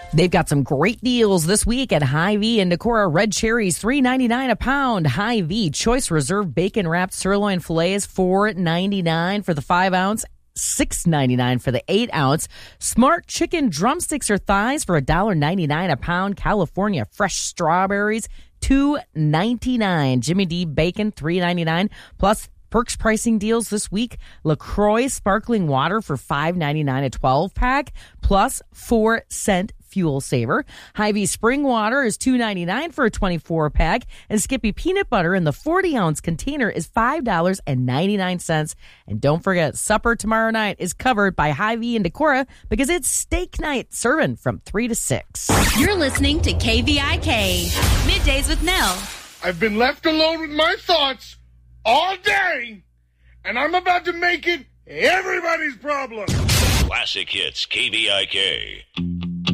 They've got some great deals this week at Hy-Vee and Decorah. Red cherries, $3.99 a pound. Hy-Vee Choice Reserve Bacon Wrapped Sirloin Fillets, $4.99 for the 5-ounce. $6.99 for the 8-ounce. Smart Chicken Drumsticks or thighs for $1.99 a pound. California Fresh Strawberries, $2.99. Jimmy D Bacon, $3.99. Plus Perks pricing deals this week. LaCroix Sparkling Water for $5.99 a 12-pack, plus 4-cent fuel saver. Hy-Vee Spring Water is $2.99 for a 24-pack, and Skippy Peanut Butter in the 40-ounce container is $5.99. And don't forget, supper tomorrow night is covered by Hy-Vee and Decorah because it's steak night, serving from 3 to 6. You're listening to KVIK, Middays with Mel. I've been left alone with my thoughts all day, and I'm about to make it everybody's problem. Classic Hits, KVIK.